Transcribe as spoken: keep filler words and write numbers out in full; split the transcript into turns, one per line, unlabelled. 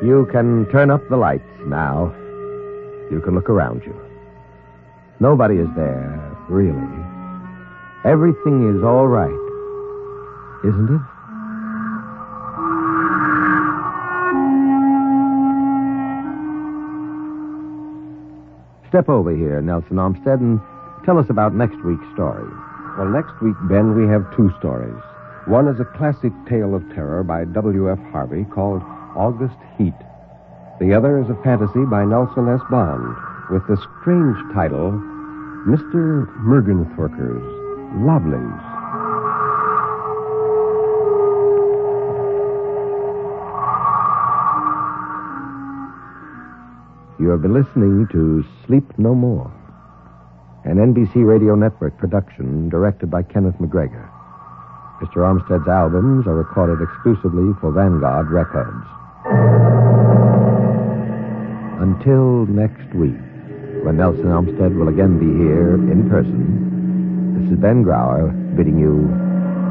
You can turn up the lights now. You can look around you. Nobody is there, really. Everything is all right, isn't it? Step over here, Nelson Armstead, and tell us about next week's story.
Well, next week, Ben, we have two stories. One is a classic tale of terror by W F Harvey called August Heat. The other is a fantasy by Nelson S. Bond with the strange title, Mister Mergenthorker's Lovelies.
You have been listening to Sleep No More, an N B C Radio Network production directed by Kenneth McGregor. Mister Armstead's albums are recorded exclusively for Vanguard Records. Until next week, when Nelson Armstead will again be here in person, this is Ben Grauer bidding you